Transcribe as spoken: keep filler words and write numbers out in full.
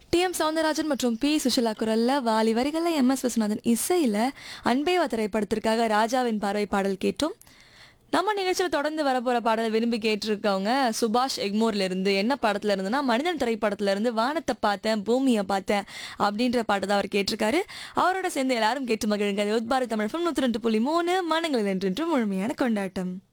D M Soundararajan மற்றும் B Sushila குரல்ல வாலி வரிகள்ல எம் எஸ் விஸ்வநாதன் இசையில அன்பேவா திரைப்படத்திற்காக ராஜாவின் பார்வை பாடல் கேட்டோம். நம்ம நிகழ்ச்சியில் தொடர்ந்து வரப்போற பாடலை விரும்பி கேட்டிருக்கவங்க சுபாஷ் எக்மோர்ல இருந்து என்ன படத்துல இருந்துன்னா மனிதன் திரைப்படத்துல இருந்து வானத்தை பார்த்தேன் பூமியை பார்த்தேன் அப்படின்ற பாட்டை தான் அவர் கேட்டிருக்காரு. அவரோட சேர்ந்து எல்லாரும் கேட்டு மகிழுங்க. யுத் பாரத் தமிழ் நூத்தி ரெண்டு புள்ளி மூணு மனங்களில் என்றென்று முழுமையான கொண்டாட்டம்.